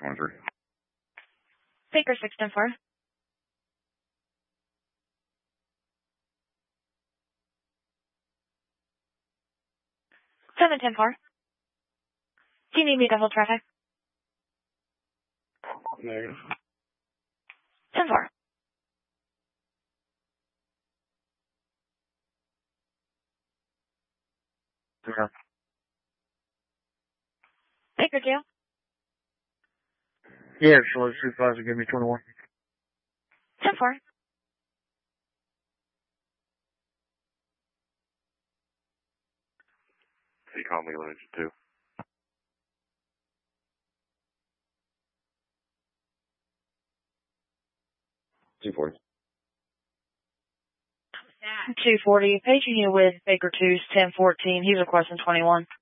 23. Baker 610-4. 710-4. Do you need me to hold traffic? Negative. 10-4. Yeah. Baker 2. Yeah, so let's supervise and give me 21. 10-4. He called me Legend 2. 240. 240. Paging you with Baker 2's 1014. He's requesting 21.